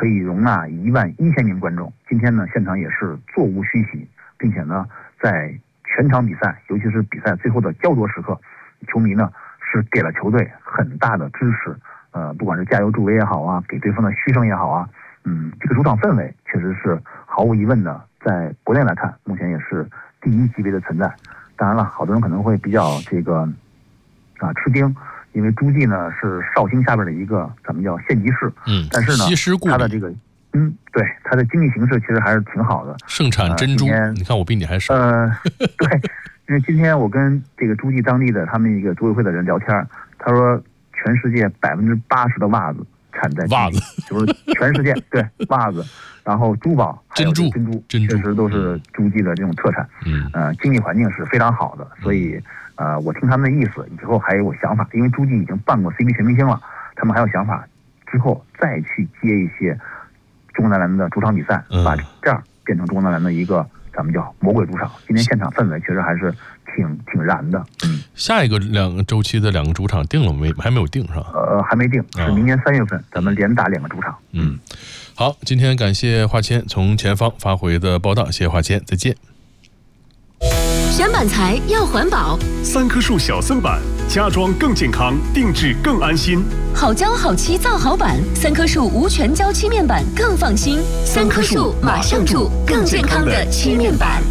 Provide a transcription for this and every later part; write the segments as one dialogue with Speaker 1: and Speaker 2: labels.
Speaker 1: 可以容纳11000名观众。今天呢，现场也是座无虚席，并且呢，在全场比赛，尤其是比赛最后的焦灼时刻，球迷呢是给了球队很大的支持，不管是加油助威也好啊，给对方的嘘声也好啊，这个主场氛围确实是毫无疑问的，在国内来看，目前也是第一级别的存在。当然了，好多人可能会比较这个吃惊，因为诸暨呢是绍兴下边的一个咱们叫县级市，但是呢，它的这个对，它的经济形势其实还是挺好的，
Speaker 2: 盛产珍珠。你看我比你还少。
Speaker 1: 对，因为今天我跟这个诸暨当地的他们一个组委会的人聊天，他说全世界80%的袜子产在
Speaker 2: 袜子，
Speaker 1: 就是全世界对袜子，然后珠宝、珍珠确实都是诸暨的这种特产。经济环境是非常好的，所以我听他们的意思，以后还有想法，因为诸暨已经办过 CBA 全明星了，他们还有想法，之后再去接一些中国男篮的主场比赛，把这样变成中国男篮的一个咱们叫魔鬼主场。今天现场氛围确实还是挺燃的。
Speaker 2: 下一个2个周期的2个主场定了没？还没有定是吧？
Speaker 1: 还没定，是明年3月份，咱们连打2个主场。
Speaker 2: 好，今天感谢华谦从前方发回的报道，谢谢华谦，再见。
Speaker 3: 选板材要环保
Speaker 4: ，3棵树小森板，家装更健康，定制更安心。
Speaker 3: 好胶好漆造好板，3棵树无全胶漆面板更放心。3棵树马上住，更健康的漆面板。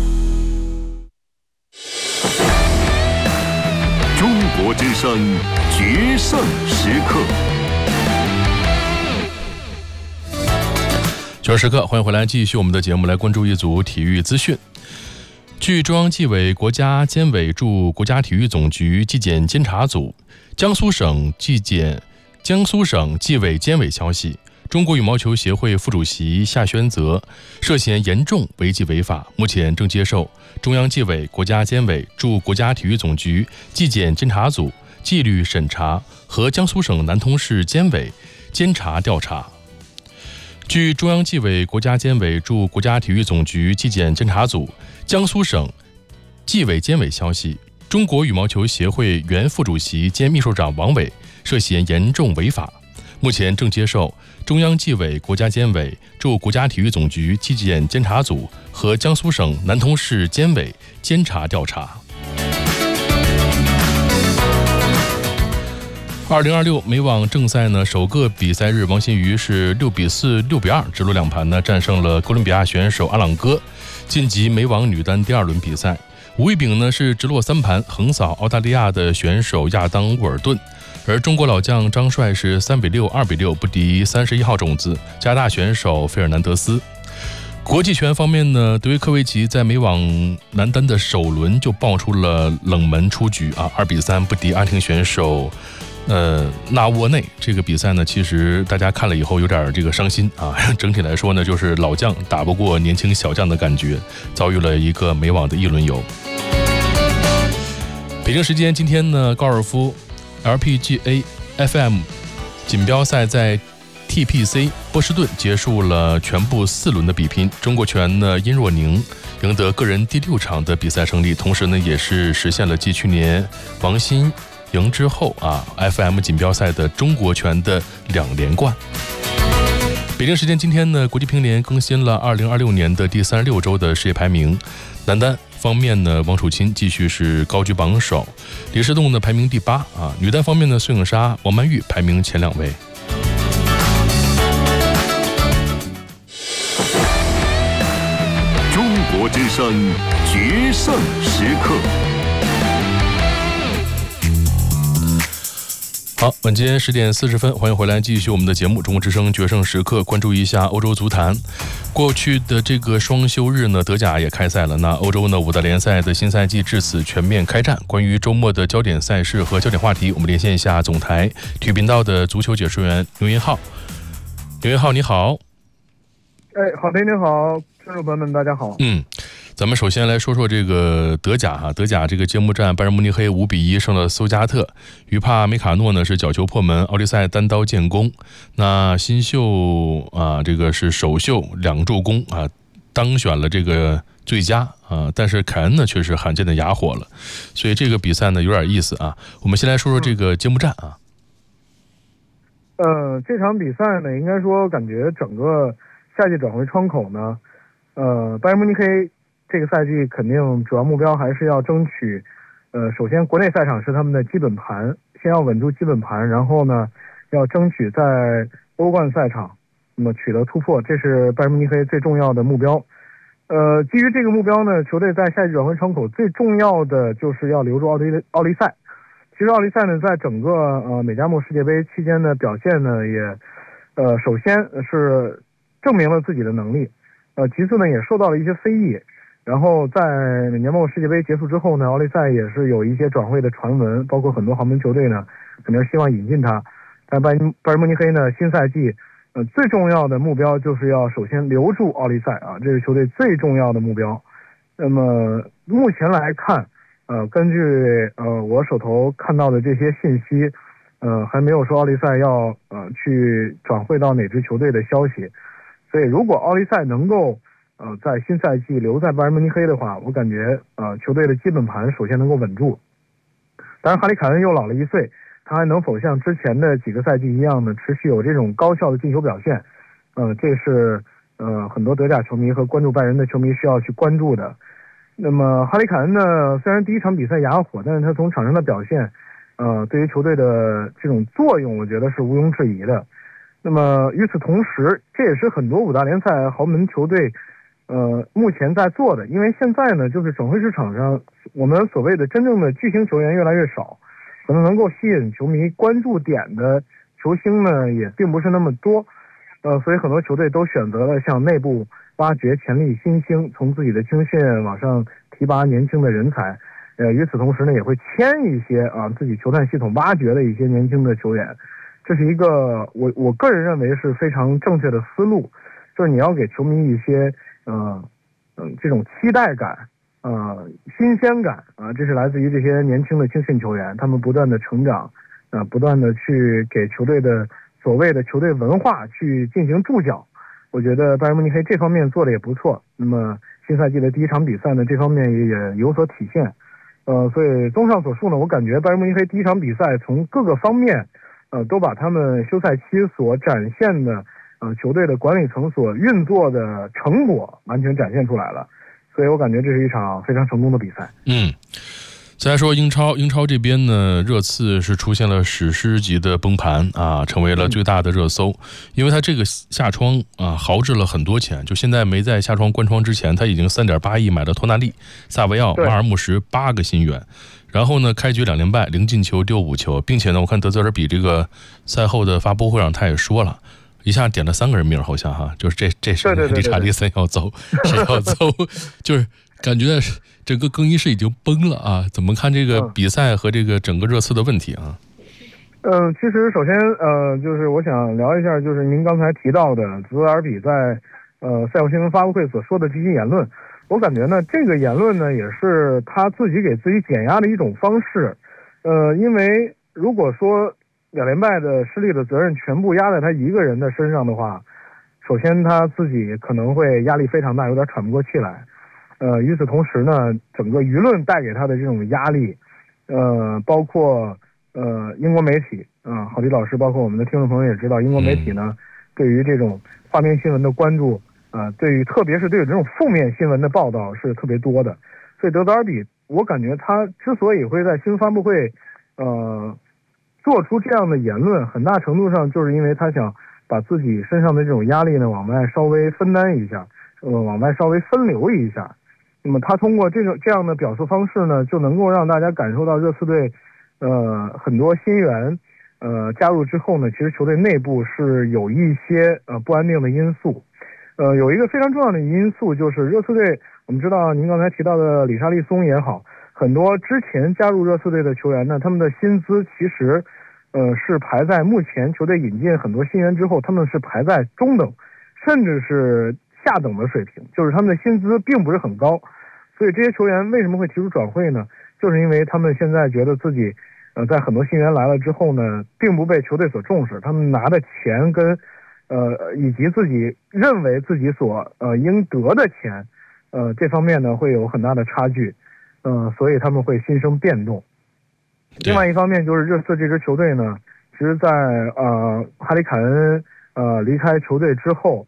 Speaker 4: 中国之声决胜时刻。
Speaker 2: 决胜时刻，欢迎回来，继续我们的节目，来关注一组体育资讯。据中央纪委国家监委驻国家体育总局纪检监察组、江苏省纪委监委消息，中国羽毛球协会副主席夏宣泽涉嫌严重违纪违法，目前正接受中央纪委国家监委驻国家体育总局纪检监察组纪律审查和江苏省南通市监委监察调查。据中央纪委国家监委驻国家体育总局纪检监察组、江苏省纪委监委消息，中国羽毛球协会原副主席兼秘书长王伟涉嫌严重违法，目前正接受中央纪委国家监委驻国家体育总局纪检监察组和江苏省南通市监委监察调查。2026美网正赛呢，首个比赛日，王欣瑜是6比4、6比2直落2盘呢战胜了哥伦比亚选手阿朗哥，晋级美网女单第2轮比赛。吴亦丙呢是直落3盘横扫澳大利亚的选手亚当沃尔顿，而中国老将张帅是3比6、2比6不敌31号种子加拿大选手费尔南德斯。国际拳方面呢，德约科维奇在美网男单的首轮就爆出了冷门出局2比3不敌阿根廷选手纳沃内。这个比赛呢，其实大家看了以后有点这个伤心整体来说呢，就是老将打不过年轻小将的感觉，遭遇了一个美网的一轮游。北京时间今天呢，高尔夫 LPGA FM 锦标赛在 TPC 波士顿结束了全部4轮的比拼，中国拳呢殷若宁赢得个人第6场的比赛胜利，同时呢也是实现了继去年王欣赢之后FM 锦标赛的中国拳的2连冠。北京时间今天呢，国际乒联更新了2026年的第36周的世界排名。男单方面呢，王楚钦继续是高居榜首，李世栋呢排名第8女单方面呢，孙颖莎、王曼玉排名前2位。
Speaker 4: 中国之声决胜时刻。
Speaker 2: 好，晚间10点40分，欢迎回来，继续我们的节目《中国之声决胜时刻》，关注一下欧洲足坛。过去的这个双休日呢，德甲也开赛了。那欧洲呢，5大联赛的新赛季至此全面开战。关于周末的焦点赛事和焦点话题，我们连线一下总台体育频道的足球解说员刘云浩。刘云浩，你好。
Speaker 5: 好的，你好，听众朋友们，大家好。
Speaker 2: 咱们首先来说说这个德甲德甲这个揭幕战，拜仁慕尼黑5比1胜了苏加特，于帕梅卡诺呢是角球破门，奥利塞单刀建功。那新秀这个是首秀2助攻当选了这个最佳但是凯恩呢却是罕见的哑火了，所以这个比赛呢有点意思我们先来说说这个揭幕战
Speaker 5: 这场比赛呢，应该说感觉整个夏季转会窗口呢，拜仁慕尼黑这个赛季肯定主要目标还是要争取，首先国内赛场是他们的基本盘，先要稳住基本盘，然后呢，要争取在欧冠赛场那么取得突破，这是拜仁慕尼黑最重要的目标。基于这个目标呢，球队在夏季转会窗口最重要的就是要留住奥利赛。其实奥利赛呢，在整个美加墨世界杯期间的表现呢，也首先是证明了自己的能力，其次呢也受到了一些非议。然后在美加墨世界杯结束之后呢，奥利赛也是有一些转会的传闻，包括很多豪门球队呢肯定是希望引进他。但拜仁慕尼黑呢，新赛季最重要的目标就是要首先留住奥利赛啊，这是球队最重要的目标。那么目前来看，根据我手头看到的这些信息，还没有说奥利赛要去转会到哪支球队的消息。所以如果奥利赛能够在新赛季留在拜仁慕尼黑的话，我感觉球队的基本盘首先能够稳住。当然哈里凯恩又老了1岁，他还能否像之前的几个赛季一样呢，持续有这种高效的进球表现？这是很多德甲球迷和关注拜仁的球迷需要去关注的。那么哈里凯恩呢，虽然第一场比赛哑火，但是他从场上的表现，对于球队的这种作用，我觉得是毋庸置疑的。那么与此同时，这也是很多5大联赛豪门球队目前在做的，因为现在呢，就是转会市场上我们所谓的真正的巨星球员越来越少，可能能够吸引球迷关注点的球星呢也并不是那么多，所以很多球队都选择了向内部挖掘潜力新星，从自己的青训往上提拔年轻的人才，与此同时呢，也会签一些自己球探系统挖掘的一些年轻的球员，这是一个我个人认为是非常正确的思路，就是你要给球迷一些这种期待感，新鲜感这是来自于这些年轻的青训球员，他们不断的成长，不断的去给球队的所谓的球队文化去进行注脚。我觉得拜仁慕尼黑这方面做的也不错。那么新赛季的第一场比赛呢，这方面也有所体现。所以综上所述呢，我感觉拜仁慕尼黑第一场比赛从各个方面，都把他们休赛期所展现的球队的管理层所运作的成果完全展现出来了。所以我感觉这是一场非常成功的比赛。
Speaker 2: 再来说英超这边呢，热刺是出现了史诗级的崩盘成为了最大的热搜。因为他这个夏窗豪掷了很多钱，就现在没在夏窗关窗之前，他已经3.8亿买了托纳利、萨维奥、马尔穆什8个新援。然后呢，开局2连败，0进球丢5球，并且呢，我看德泽尔比这个赛后的发布会上他也说了，一下点了3个人名，好像就是这是理查利森要走，谁要走，就是感觉整个更衣室已经崩了怎么看这个比赛和这个整个热刺的问题
Speaker 5: 其实首先就是我想聊一下，就是您刚才提到的泽尔比在赛后新闻发布会所说的这些言论。我感觉呢，这个言论呢也是他自己给自己减压的一种方式。因为如果说2连败的失利的责任全部压在他一个人的身上的话，首先他自己可能会压力非常大，有点喘不过气来。与此同时呢，整个舆论带给他的这种压力，包括英国媒体郝迪老师，包括我们的听众朋友也知道，英国媒体呢对于这种负面新闻的关注，特别是对于这种负面新闻的报道是特别多的。所以德泽尔比，我感觉他之所以会在新闻发布会做出这样的言论，很大程度上就是因为他想把自己身上的这种压力呢往外稍微分担一下，往外稍微分流一下。那么他通过这样的表述方式呢，就能够让大家感受到热刺队很多新援加入之后呢，其实球队内部是有一些不安定的因素。有一个非常重要的因素就是热刺队，我们知道您刚才提到的里沙利松也好，很多之前加入热刺队的球员呢，他们的薪资其实是排在目前球队引进很多新援之后，他们是排在中等甚至是下等的水平，就是他们的薪资并不是很高。所以这些球员为什么会提出转会呢？就是因为他们现在觉得自己在很多新援来了之后呢，并不被球队所重视，他们拿的钱跟以及自己认为自己所应得的钱这方面呢会有很大的差距，所以他们会心生变动。另外一方面就是热刺这支球队呢，其实在哈里凯恩离开球队之后，